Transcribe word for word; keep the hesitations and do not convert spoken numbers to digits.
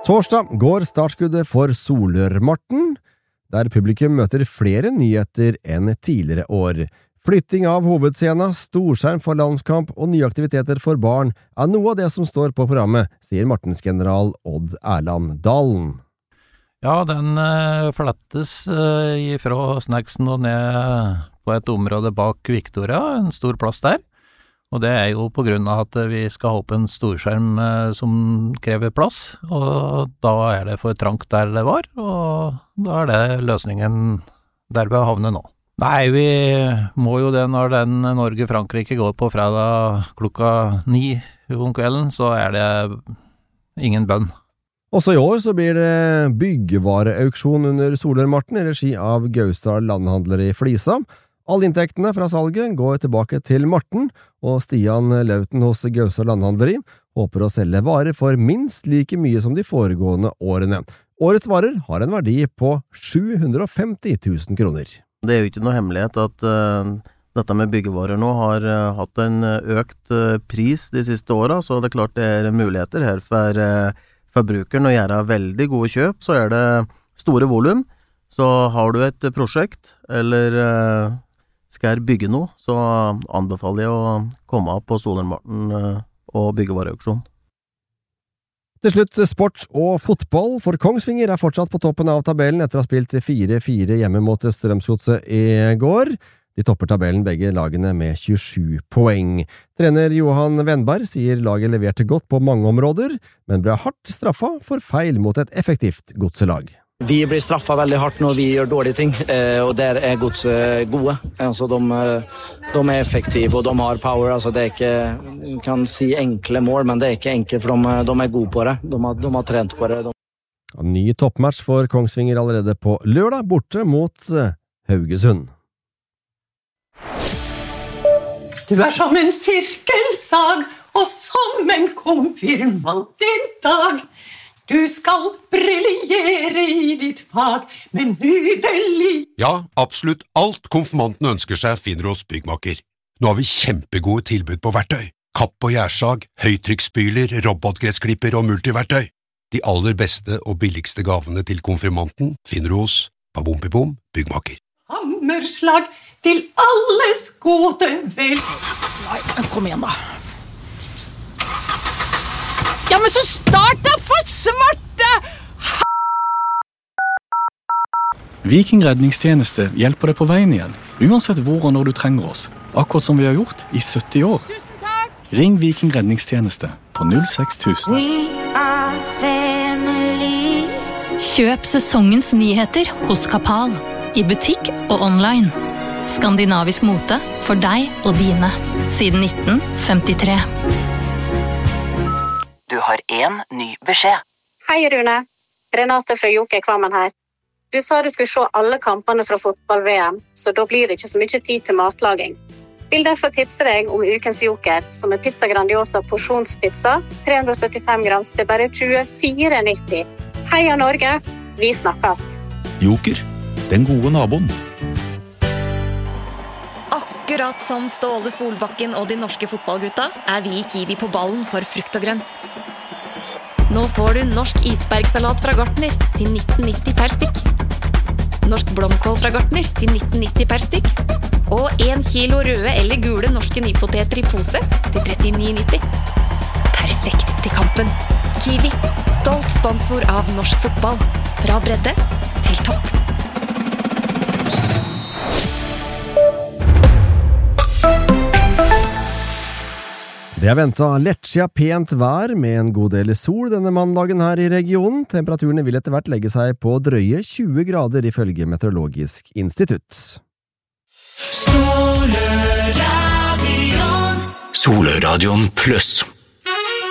Torsdag går startskuddet for Solørmarten, der publikum møter flere nyheter enn tidligere år. Flytting av hovedscenen, storskjerm for landskamp og nye aktiviteter for barn er noe av det som står på programmet, sier Martens-general Odd Erland Dalen. Ja, den uh, flettes uh, fra snacksen og ned på et område bak Victoria, en stor plass der. Og det er jo på grunn av at vi skal ha opp en storskjerm uh, som krever plass, og da er det for trangt der det var, og da er det løsningen der vi har havnet nå. Nei, vi må jo det når den Norge-Frankrike går på fredag klokka ni om kvelden, så er det ingen bønn. Også i år så blir det byggevareauksjon under Solørmarten i regi av Gausdal Landhandler i Flisa. Alle inntektene fra salget går tilbake til Marten, og Stian Lauten hos Gausdal Landhandleri håper å selge varer for minst like mye som de foregående årene. Årets varer har en verdi på sju hundre og femti tusen kroner. Det er jo ikke noe hemmelighet at uh, dette med byggevarer nå har uh, hatt en økt uh, pris de siste årene, så det er klart det er muligheter her for uh, forbrukeren å gjøre veldig gode kjøp. Så er det store volum, så har du et prosjekt eller uh, skal bygge noe, så anbefaler jeg å komme opp på Solørmarten uh, og byggevareauksjon. Til slutt sport og fotball, for Kongsvinger er fortsatt på toppen av tabellen etter å ha spilt fire fire hjemme mot Strømsgodset i går. De topper tabellen begge lagene med tjuesju poeng. Trener Johan Wenberg sier laget leverte godt på mange områder, men ble hardt straffa for feil mot et effektivt godselag. Vi blir straffa veldig hardt når vi gjør dårlige ting, og der er godset gode. Altså, de, de er effektive, og de har power. Altså, det er ikke, du kan si enkle mål, men det er ikke enkelt, for de, de er gode på det. De har, de har trent på det. De... Ny toppmatch for Kongsvinger allerede på lørdag, borte mot Haugesund. Du er som en sirkelsag, og som en konfirmant i dag. Du skal briljere i ditt fag, men nydelig. Ja, absolutt alt konfirmanten ønsker seg finner hos Byggmaker. Nå har vi kjempegode tilbud på verktøy. Kapp og gjærsag, høytrykksspyler, robotgressklipper og multiverktøy. De aller beste og billigste gavene til konfirmanten finner du hos Babompipom Byggmaker. Hammerslag til alles gode vel. Nei, kom igjen da. Ja, men så start da for svarte! Viking redningstjeneste hjelper deg på veien igjen, uansett hvor og når du trenger oss. Akkurat som vi har gjort i sytti år. Tusen takk! Ring Viking redningstjeneste på null seks tusen. We are family. Kjøp sesongens nyheter hos Kapal, i butikk og online. Skandinavisk mote for deg og dine, siden nitten femtitre. Du har en ny beskjed. Hei Rune, Renate fra Joker Kvammen her. Du sa du skulle se alle kampene fra fotball-V M, så da blir det ikke så mye tid til matlaging. Vil derfor tipse deg om ukens Joker, som er Pizza Grandiosa porsjonspizza, tre hundre og syttifem grams til bare tjuefire nitti. Heia Norge, vi snakkes. Joker, den gode naboen. Akkurat som Ståle Solbakken og de norske fotballgutta er vi i Kiwi på ballen for frukt og grønt. Nå får du norsk isbergsalat fra Gartner til nitten nitti per stykk. Norsk blomkål fra Gartner til nitten nitti per stykk. Og en kilo røde eller gule norske nypoteter i pose til trettini nitti. Perfekt til kampen. Kiwi, stolt sponsor av norsk fotball. Fra bredde til topp. Det er ventet lettskia pent vær med en god del sol denne mandagen her i regionen. Temperaturene vil etter hvert legge seg på drøye tjue grader ifølge Meteorologisk institutt. Soløradion. Soløradion pluss.